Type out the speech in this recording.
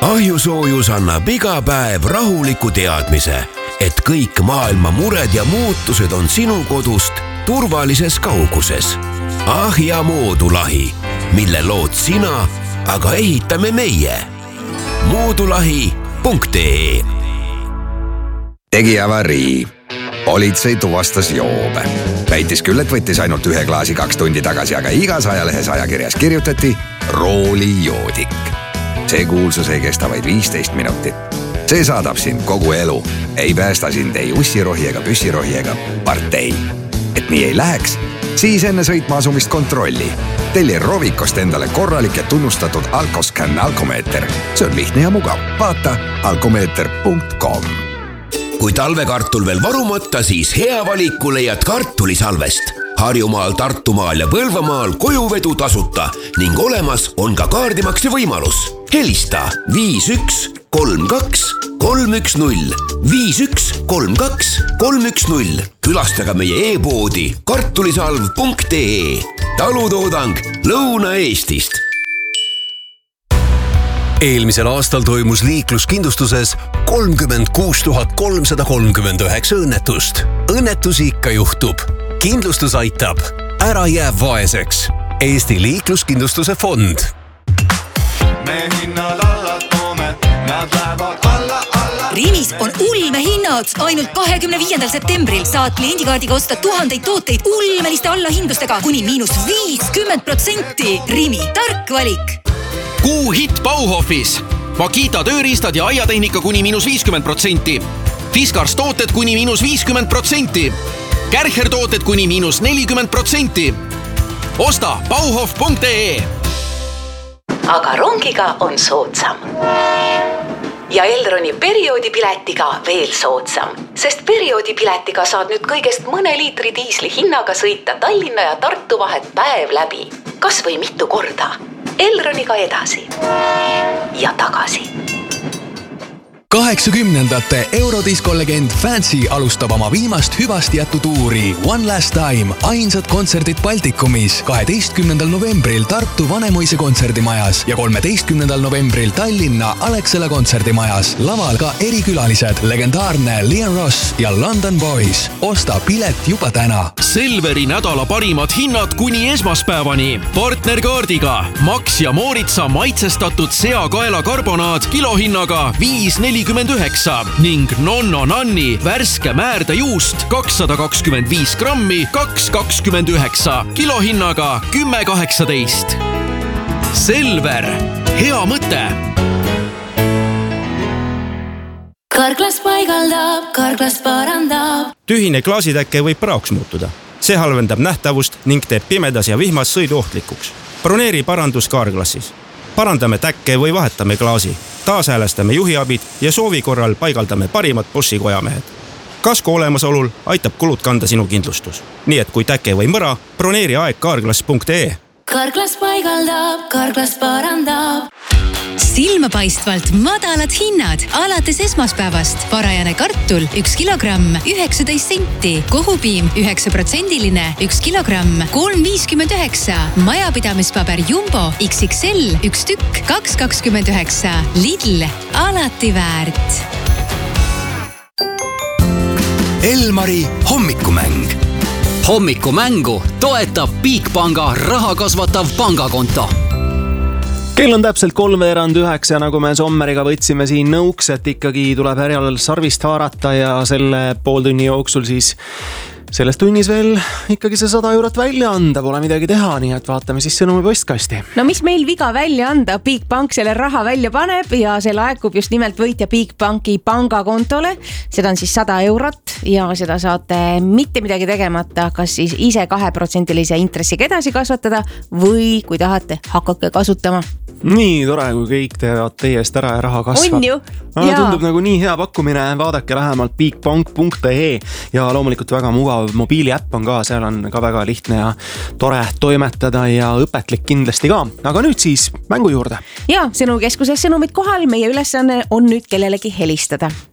Ahjusoojus annab iga päev rahuliku teadmise, et kõik maailma mured ja muutused on sinu kodust turvalises kauguses. Ahja moodulahi, mille lood sina, aga ehitame meie. Moodulahi.ee. Tegi avarii. Politsei tuvastas joobe. Väitis küll, et võttis ainult 1 klaasi 2 tundi tagasi, aga igas ajalehes ajakirjas kirjutati roolijoodik. See kuulsus ei kesta vaid 15 minutit. See saadab sind kogu elu. Ei päästa sind ei ussirohi ega püssirohi ega partei. Et nii ei läheks, siis enne sõitma asumist kontrolli. Telli Rovikost endale korralik ja tunnustatud Alkoscan alkomeeter. See on lihtne ja mugav. Vaata alkomeeter.com. Kui talvekartul veel varumata, siis hea valiku leiad kartulisalvest. Harjumaal, Tartumaal ja Põlvamaal kojuvedu tasuta ning olemas on ka kaardimakse võimalus. Helista 5132 310 5132 310. Külastaga meie e-poodi kartulisalv.ee. Talutoodang Lõuna-Eestist. Eelmisel aastal toimus liikluskindlustuses 36 339 õnnetust. Õnnetusi ikka juhtub. Kindlustus aitab. Ära jää vaeseks. Eesti liikluskindlustuse fond. Me hinnad alla toome, nad lähevad alla. Rimis on ulmehinnad. Ainult 25. septembril saad kliendikaardiga osta tuhandeid tooteid ulmeliste allahindlustega kuni -50%. Rimi, tark valik. Kuu hit Bauhofis. Makita tööriistad ja aiatehnika kuni -50%. Fiskars tooted kuni -50%. Kärcher tooted kuni -40%. Osta bauhof.ee. Aga rongiga on soodsam. Ja Elroni perioodipiletiga veel soodsam, sest perioodipiletiga saad nüüd kõigest mõne liitri diisli hinnaga sõita Tallinna ja Tartu vahet päev läbi. Kas või mitu korda. Elroniga edasi ja tagasi. 80ndate Eurodisko legend Fancy alustab oma viimast hüvasti jätutuuri One Last Time. Ainsad kontserdid Baltikumis 12. novembril Tartu Vanemuise kontserdimajas ja 13. novembril Tallinna Alexela kontserdimajas. Laval ka erikülalised, legendaarne Leon Ross ja London Boys. Osta pilet juba täna. Selveri nädala parimad hinnad kuni esmaspäevani. Partnerkaardiga Max ja Mooritsa maitsestatud seakaela karbonaad kilohinnaga 5,49 ning Nonno Nanni värske määrdejuust 225 grammi 2,29 kilohinnaga 10,18. Selver, hea mõte. Karklas paigaldab, Karklas parandab. Tühine klaasitäkke võib praoks muutuda. See halvendab nähtavust ning teeb pimedas ja vihmas sõidu ohtlikuks. Broneeri parandus Karklassis. Parandame täkke või vahetame klaasi. Taashäälestame juhiabid ja soovi korral paigaldame parimad Boschi kojamehed. Kasko olemasolul aitab kulud kanda sinu kindlustus. Nii et kui täke või mõra, broneeri aeg karklas.ee. Karklas paigaldab, Karklas parandab. Silmapaistvalt madalad hinnad alates esmaspäevast. Parajane kartul 1 kilogramm 19 senti. Kohupiim 9%-line 1 kilogramm 3,59. Majapidamispaber Jumbo XXL 1 tükk 2,29. Lidl, alati väärt. Elmari hommikumäng. Hommikumängu toetab Bigpanga raha kasvatav pangakonto. Kell on täpselt 8:03, nagu me Sommeriga võtsime siin nõuks, et ikkagi tuleb järjel sarvist haarata ja selle pooltunni jooksul siis selles tunnis veel ikkagi see 100 eurot välja anda, pole midagi teha, nii et vaatame siis sõnumi postkasti. No mis meil viga välja anda? Bigbank selle raha välja paneb ja see laekub just nimelt võitja Bigbanki pangakontole. Seda on siis 100 eurot ja seda saate mitte midagi tegemata, kas siis ise 2% intressiga edasi kasvatada või kui tahate, hakake kasutama. Nii tore, kui kõik teevad teie eest ära ja raha kasvab. On ju? Tundub nagu nii hea pakkumine, vaadake lähemalt bigbank.ee ja loomulikult väga mugav mobiiliäpp on ka, seal on ka väga lihtne ja tore toimetada ja õpetlik kindlasti ka. Aga nüüd siis mängu juurde. Ja sõnumikeskuses sõnumid kohal, meie ülesanne on nüüd kellelegi helistada.